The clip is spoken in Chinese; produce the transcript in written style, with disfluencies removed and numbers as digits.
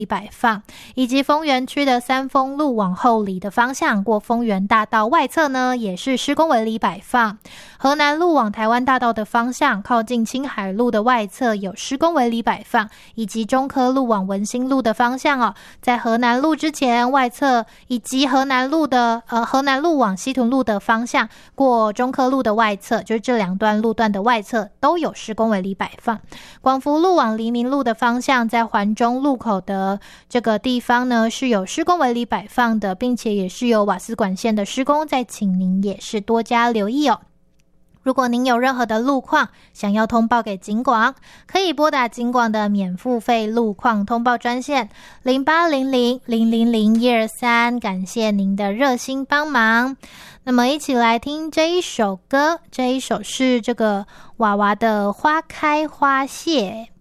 摆放，以及丰原区的三丰路往后里的方向过丰原大道外侧呢，也是施工围篱摆放。河南路往台湾大道的方向，靠近青海路的外侧有施工围篱摆放，以及中科路往文心路的方向在河南路之前外侧，以及河南路往西屯路的方向过中科路的外侧，就是这两段路段的外侧都有施工围篱摆放。广福路往黎明路的方向，在环中路口的这个地方呢是有施工围篱摆放的，并且也是有瓦斯管线的施工，再请您也是多加留意如果您有任何的路况想要通报给警广，可以拨打警广的免付费路况通报专线0800-000-123，感谢您的热心帮忙。那么一起来听这一首歌，这一首是这个娃娃的花开花谢。